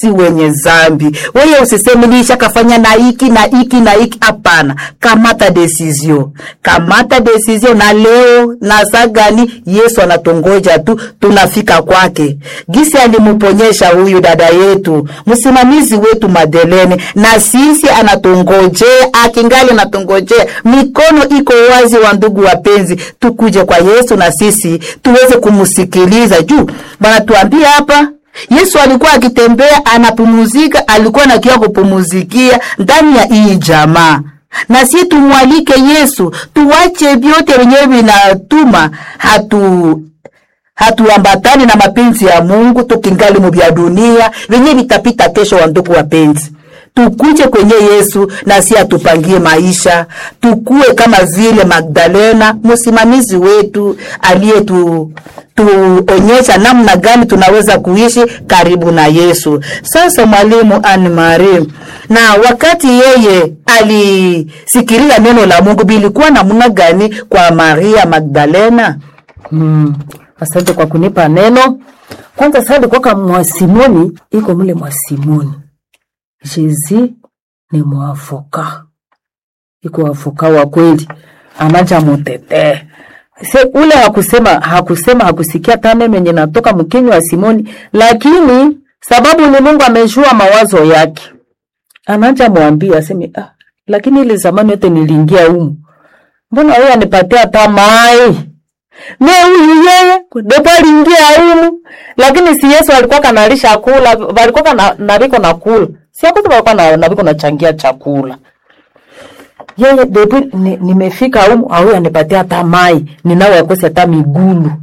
si wenye zambi. Wewe usiseme nisha kafanya na hiki na hiki na hiki, hapana. Kamata decision. Kamata decision na leo na saa gani Yesu anatongoja tu tunafika kwake. Gisi alimuponyesha huyu dada yetu, msimamizi wetu Madeleine, na sisi anatongojea, akingali anatongojea. Mikono iko wazi wa ndugu wapenzi, tukuje kwa Yesu na sisi tuweze kumusikiliza. Juu bana tuambia hapa Yesu alikuwa akitembea anapumuzika, alikuwa na kia kupumuzikia ndani ya hii jamaa. Na sisi tumwalike Yesu, tuwache vyote wenyewe vinatuma hatuambatani na mapenzi ya Mungu, tukingali mu vya dunia wenyewe vitapita kesho. Wa ndugu wapenzi, tukuje kwenye Yesu na si atupangie maisha, tukue kama vile Magdalena, msimamizi wetu tuonyesha namna gani tunaweza kuishi karibu na Yesu. Sasa mwalimu Anne Marie, na wakati yeye alisikiliza neno la Mungu, bilikuwa namna gani kwa Maria Magdalena? Asante kwa kunipa neno. Kwanza sasa kwa mwa Simoni, iko mule mwa Simoni. Jezi ni mwafoka. Iko wafoka wa kweli. Anaja mutete. Ule hakusikia tame menye natoka mkinywa wa Simoni, lakini sababu ni Mungu amejua mawazo yake. Anaja muambia aseme lakini ile zamani yote niliingia humu. Mbona wewe anipatia tamai? Huyu yeye ndipo aliingia humu, lakini si Yesu alikuwa kanalisha kula, walikuwa nabiko na kula. Si hapo walikuwa nabiko na changia chakula. Yeye ndipo nimefika humu, au anipatia tamai, ninao yakose hata migulu.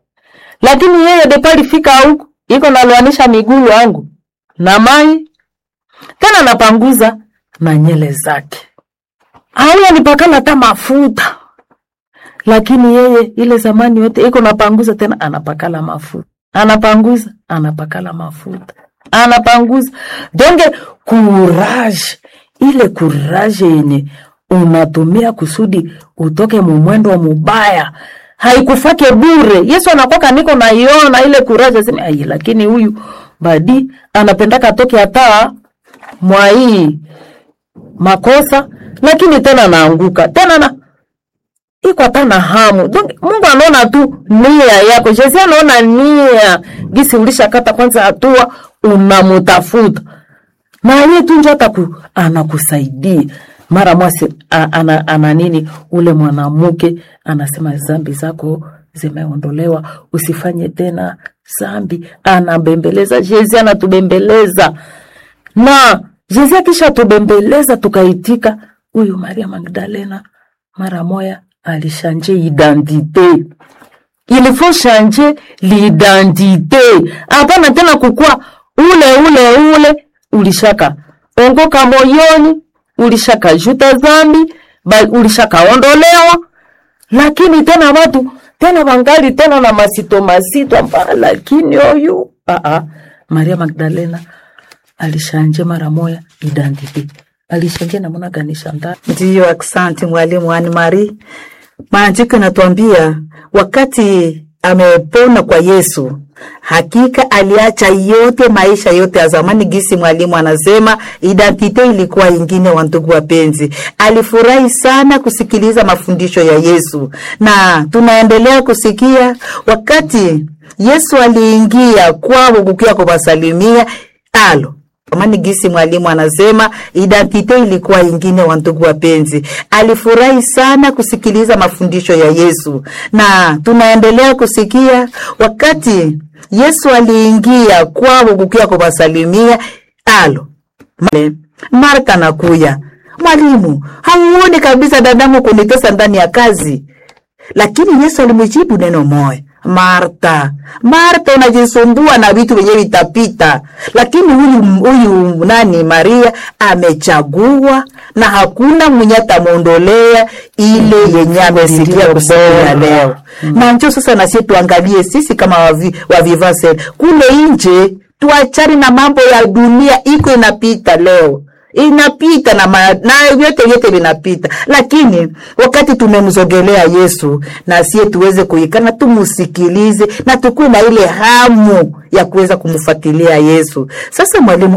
Lakini yeye ndipo alifika huko, iko naloanisha migulu yangu na mai, tena napanguza na nyele zake. Au anipakana hata mafuta. Lakini yeye ile zamani yote iko napanguza, tena anapakala mafuta. Anapakala mafuta. Anapanguza. Donge courage, ile courage yenye unatumia kusudi utoke mumwendo wa mubaya, haikufake bure. Yesu anakuwa niko naiona ile courage, aseme lakini huyu badi anapendaka atoke hata mwa hii makosa, lakini tena naanguka. Tena iko tana hamu. Mungu anaona tu nia yako. Yesu anaona nia. Gisi ulishakata kwanza hatua, unamutafuta. Na yeye tu ndio anakusaidia. Mara mwasi ana nini ule mwanamke anasema dhambi zako zimeondolewa, usifanye tena dhambi. Anabembeleza. Yesu anatubembeleza. Na Yesu akisha tubembeleza tukaitika, huyu Maria Magdalena mara moya alishanje identite. Il faut changer l'identité. Hapana tena kukua ule ulishaka ongoka moyoni, ulishaka juta dhambi, ulishaka ondolewa. Lakini tena watu tena wangali tena na masito lakini huyu Maria Magdalena alishanje mara moya identite. Alishanje na mwana ganisha ndani. Ndiyo, asante mwalimu Anne Marie. Maandiko yanatuambia wakati amepona kwa Yesu, hakika aliacha yote, maisha yote ya zamani. Gisi mwalimu anasema identite ilikuwa ingine. Wa ndugu wapenzi, alifurahi sana kusikiliza mafundisho ya Yesu, na tunaendelea kusikia wakati Yesu aliingia kwao kukia kuwasalimia Amani. Gisi mwalimu anasema identite ilikuwa ingine. Wa ndugu wapenzi, alifurahi sana kusikiliza mafundisho ya Yesu, na tunaendelea kusikia wakati Yesu aliingia kwao kukia kuwasalimia Marta nakuya, mwalimu hamuone kabisa dadamu kunitesa ndani ya kazi. Lakini Yesu alimjibu neno moja, Marta, unajisumbua na vitu vyenye vitapita. Lakini huyu Maria amechagua, na hakuna mwenye atamuondolea ile yenye amesikia kusema leo. Na njoo sasa na sisi tuangalie sisi kama wavivase kule nje, tuachane na mambo ya dunia. Iko inapita leo, inapita na yote vinapita. Lakini wakati tumemzogelea Yesu, na sisi tuweze kuikana, tumusikilize na tukue na ile hamu ya kuweza kumfuatilia Yesu. Sasa mwalimu